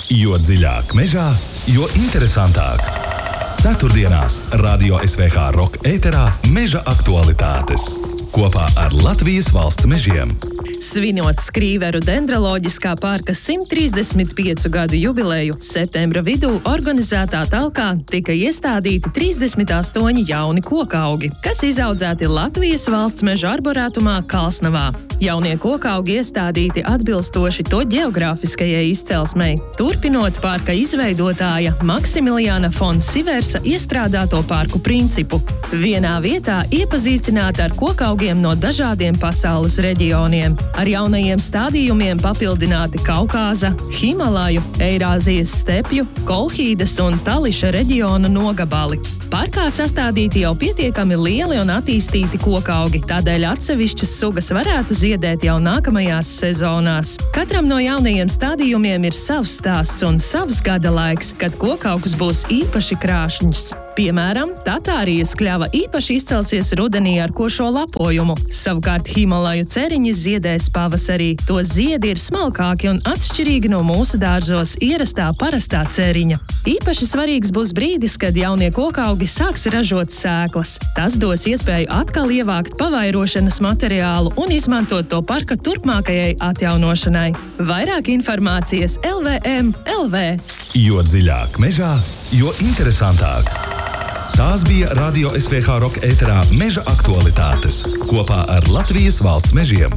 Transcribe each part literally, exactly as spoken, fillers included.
Jo dziļāk mežā, jo interesantāk. Ceturtdienās Radio S V H Rock ēterā Meža aktualitātes. Kopā ar Latvijas valsts mežiem. Svinot Skrīveru dendroloģiskā parka simt trīsdesmit piecu gadu jubileju, septembra vidū organizētā talkā tika iestādīti trīsdesmit astoņi jauni kokaugi, kas izaudzēti Latvijas valsts meža arborētumā Kalsnavā. Jaunie kokaugi iestādīti atbilstoši to ģeogrāfiskajai izcelsmei, turpinot parka izveidotāja Maksimiljāna fon Siversa iestrādāto parku principu. Vienā vietā iepazīstināti ar kokaugiem no dažādiem pasaules reģioniem. Ar jaunajiem stādījumiem papildināti Kaukāza, Himalaju, Eirāzijas stepju, Kolhīdas un Tališa reģionu nogabali. Parkā sastādīti jau pietiekami lieli un attīstīti kokaugi, tādēļ atsevišķas sugas varētu ziedēt jau nākamajās sezonās. Katram no jaunajiem stādījumiem ir savs stāsts un savs gada laiks, kad kokaugs būs īpaši krāšņs. Piemēram, Tatārijas kļava īpaši izcelsies rudenī ar košo lapojumu. Savukārt Himalaju ceriņi ziedēs pavasarī. To ziedi ir smalkāki un atšķirīgi no mūsu dārzos ierastā parastā ceriņa. Īpaši svarīgs būs brīdis, kad jaunie kokaugi sāks ražot sēklas. Tas dos iespēju atkal ievākt pavairošanas materiālu un izmantot to parka turpmākajai atjaunošanai. Vairāk informācijas L V M L V. Jo dziļāk mežā, jo interesantāk. Tās bija Radio S V H Rock ēterā Meža aktualitātes kopā ar Latvijas valsts mežiem.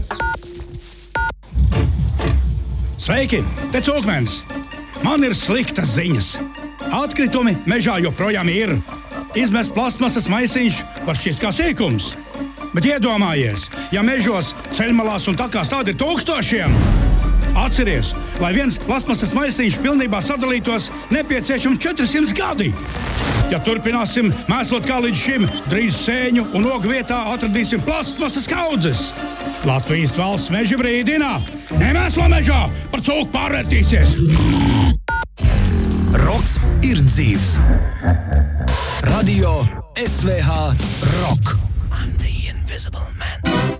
Sveiki, te Cūkmens! Man ir sliktas ziņas. Atkritumi mežā joprojām ir. Izmest plastmasas maisiņš var šķist kā sīkums. Bet iedomājies, ja mežos, ceļmalās un takās tādi ir tūkstošiem. Atceries, lai viens plastmasas maisiņš pilnībā sadalītos, nepieciešams četri simti gadi. Ja turpināsim mēslot kā līdz šim, drīz sēņu un ogu vietā atradīsim plastmasas kaudzes. Latvijas valsts meži brīdina, nemēslo mežā, par cūku pārvērtīsies. Roks ir dzīvs. Radio S V H Rock. I'm the invisible man.